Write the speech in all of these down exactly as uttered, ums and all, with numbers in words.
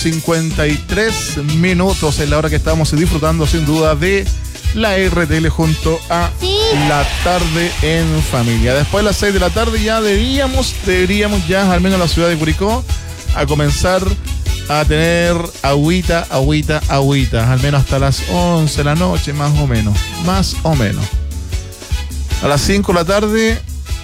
cincuenta y tres minutos en la hora que estamos disfrutando sin duda de la R T L junto a sí. La tarde en familia. Después de las seis de la tarde ya deberíamos, deberíamos ya, al menos en la ciudad de Curicó, a comenzar a tener agüita, agüita, agüita, al menos hasta las once de la noche, más o menos, más o menos. A las cinco de la tarde,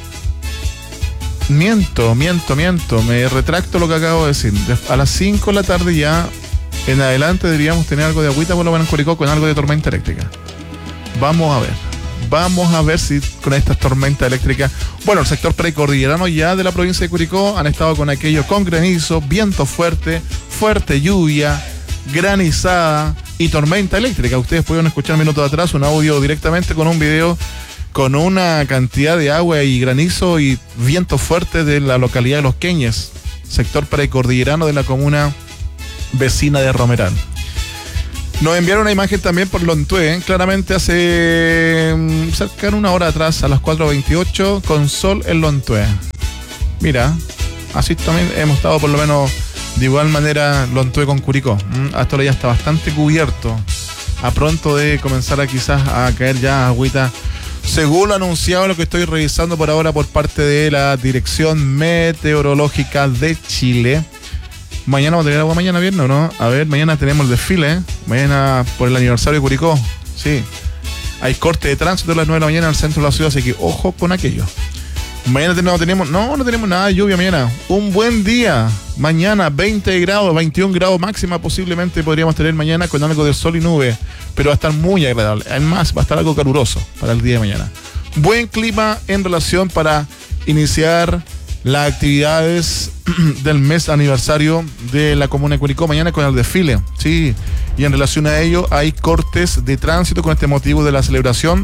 miento, miento, miento, me retracto lo que acabo de decir. A las cinco de la tarde ya, en adelante deberíamos tener algo de agüita, por lo menos en Curicó, con algo de tormenta eléctrica. Vamos a ver, vamos a ver si con estas tormentas eléctricas, bueno, el sector precordillerano ya de la provincia de Curicó han estado con aquello, con granizo, viento fuerte, fuerte lluvia, granizada y tormenta eléctrica. Ustedes pudieron escuchar minutos atrás un audio directamente con un video con una cantidad de agua y granizo y viento fuerte de la localidad de Los Queñes, sector precordillerano de la comuna vecina de Romeral. Nos enviaron una imagen también por Lontué, ¿eh? Claramente hace um, cerca de una hora atrás, a las cuatro veintiocho, con sol en Lontué. Mira, así también hemos estado por lo menos de igual manera Lontué con Curicó. ¿Mm? Hasta ahora ya está bastante cubierto, a pronto de comenzar a quizás a caer ya agüita, según lo anunciado, lo que estoy revisando por ahora por parte de la Dirección Meteorológica de Chile. Mañana vamos a tener agua, mañana viernes, ¿no? A ver, mañana tenemos el desfile, ¿eh? Mañana por el aniversario de Curicó. Sí. Hay corte de tránsito a las nueve de la mañana en el centro de la ciudad, así que ojo con aquello. Mañana tenemos, tenemos, no, no tenemos nada de lluvia mañana. Un buen día. Mañana veinte grados, veintiún grados máxima posiblemente podríamos tener mañana con algo de sol y nube, pero va a estar muy agradable. Además, va a estar algo caluroso para el día de mañana. Buen clima en relación para iniciar las actividades del mes aniversario de la comuna de Curicó mañana con el desfile, sí, y en relación a ello hay cortes de tránsito con este motivo de la celebración,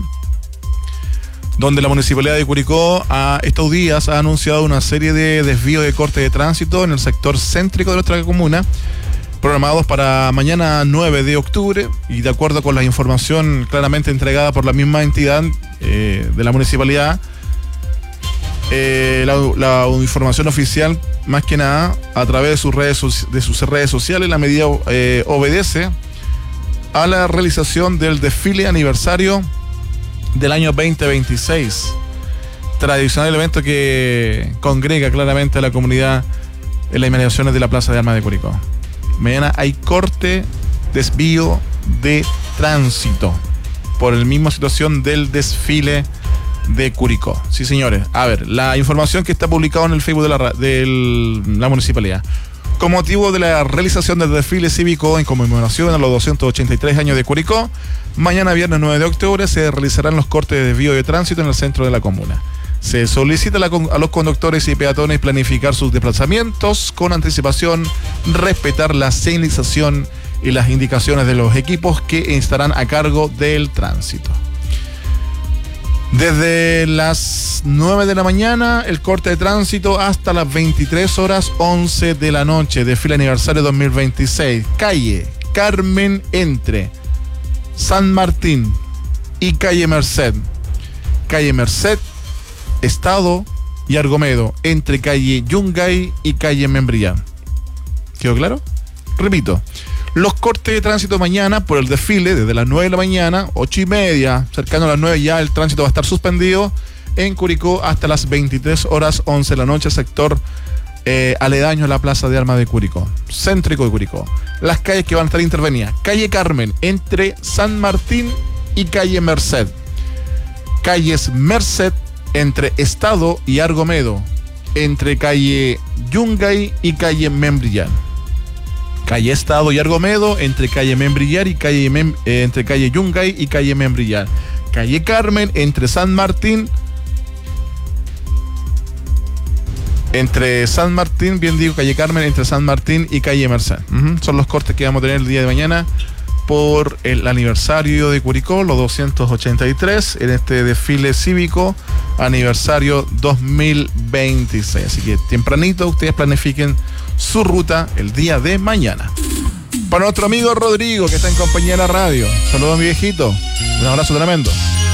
donde la Municipalidad de Curicó a estos días ha anunciado una serie de desvíos de corte de tránsito en el sector céntrico de nuestra comuna, programados para mañana nueve de octubre, y de acuerdo con la información claramente entregada por la misma entidad eh, de la Municipalidad, Eh, la, la información oficial, más que nada a través de sus redes, de sus redes sociales, la medida eh, obedece a la realización del desfile aniversario del año veinte veintiséis, tradicional evento que congrega claramente a la comunidad en las inmediaciones de la Plaza de Armas de Curicó. Mañana hay corte, desvío de tránsito por la misma situación del desfile de Curicó. Sí, señores. A ver, la información que está publicada en el Facebook de la, de la municipalidad. Con motivo de la realización del desfile cívico en conmemoración a los doscientos ochenta y tres años de Curicó, mañana viernes nueve de octubre se realizarán los cortes de desvío de tránsito en el centro de la comuna. Se solicita a los conductores y peatones planificar sus desplazamientos con anticipación, respetar la señalización y las indicaciones de los equipos que estarán a cargo del tránsito. Desde las nueve de la mañana, el corte de tránsito hasta las veintitrés horas once de la noche, desfile aniversario dos mil veintiséis. Calle Carmen entre San Martín y calle Merced. Calle Merced, Estado y Argomedo, entre calle Yungay y calle Membrillán. ¿Quedó claro? Repito. Los cortes de tránsito mañana por el desfile, desde las nueve de la mañana, ocho y media, cercano a las nueve ya el tránsito va a estar suspendido en Curicó hasta las veintitrés horas once de la noche, sector eh, aledaño a la Plaza de Armas de Curicó, céntrico de Curicó. Las calles que van a estar intervenidas: calle Carmen entre San Martín y calle Merced. Calles Merced entre Estado y Argomedo, entre calle Yungay y calle Membrillán. Calle Estado y Argomedo, entre calle Membrillar y calle Mem, eh, entre calle Yungay y calle Membrillar. Calle Carmen, entre San Martín, entre San Martín, bien digo, calle Carmen, entre San Martín y calle Merced. Uh-huh. Son los cortes que vamos a tener el día de mañana por el aniversario de Curicó, los doscientos ochenta y tres, en este desfile cívico, aniversario dos mil veintiséis. Así que tempranito ustedes planifiquen su ruta el día de mañana. Para nuestro amigo Rodrigo, que está en compañía de la radio, saludos a mi viejito, un abrazo tremendo.